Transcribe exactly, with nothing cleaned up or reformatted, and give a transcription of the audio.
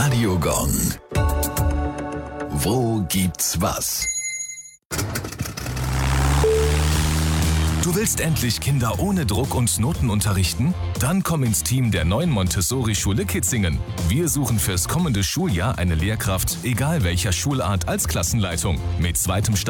Radio Gong. Wo gibt's was? Du willst endlich Kinder ohne Druck und Noten unterrichten? Dann komm ins Team der neuen Montessori-Schule Kitzingen. Wir suchen fürs kommende Schuljahr eine Lehrkraft, egal welcher Schulart, als Klassenleitung. Mit zweitem